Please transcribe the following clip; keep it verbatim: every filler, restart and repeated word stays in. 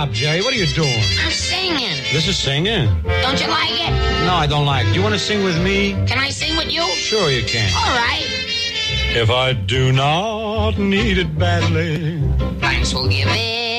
up, Jerry. What are you doing? I'm singing. This is singing. Don't you like it? No, I don't like it. Do you want to sing with me? Can I sing with you? Sure you can. All right. If I do not need it badly, Thanks will give it.